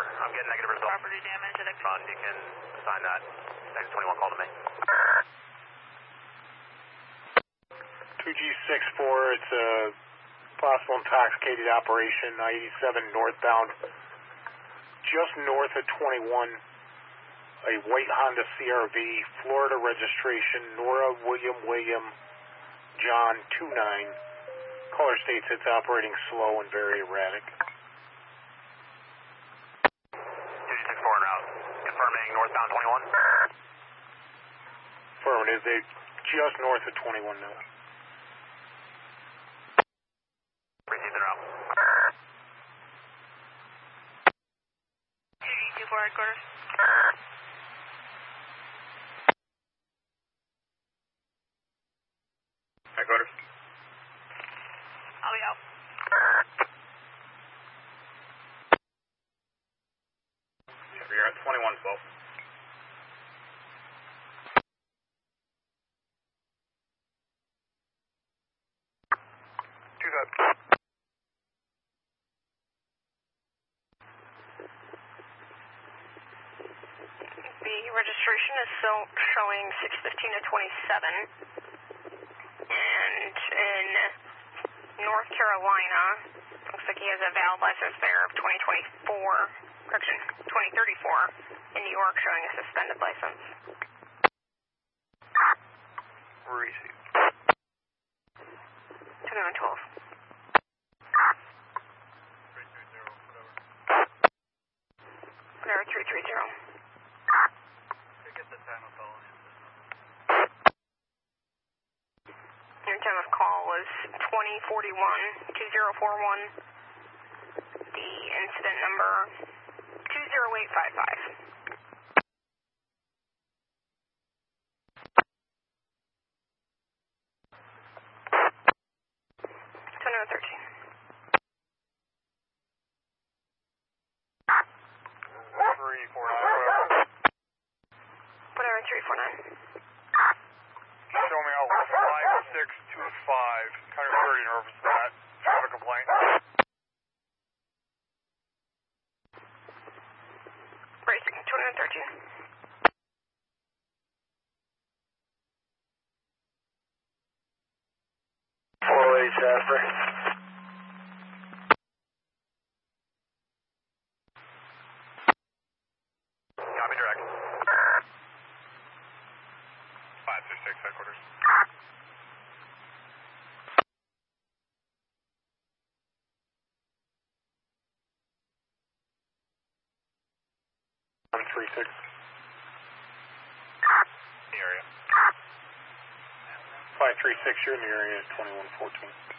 I'm getting negative results. Property damage at You can assign that. Next 21 call to me. 2G64, it's a possible intoxicated operation, I-87 northbound. Just north of 21, a white Honda CRV, Florida registration, Nora William John 29. Caller states it's operating slow and very erratic. 2G64 en route. Confirming northbound 21. Affirmative, they're just north of 21 now. Received en route. 2G24 headquarters. Headquarters. I'll be out. You're at 21, 12. The registration is still showing 615 to 27. And in North Carolina, looks like he has a valid license there of 2034. In New York, showing a suspended license. Received. 2112. Whatever, 330. Get the time of call. Your time of call was 2041-2041. The incident number 20855. 13. Whatever, 349. Show me out 5625. Kind of very nervous for that. Have a complaint. Racing, 2113. Jasper. Copy direct. 566 headquarters. One 36. The area. 536, you're in the area, 2114.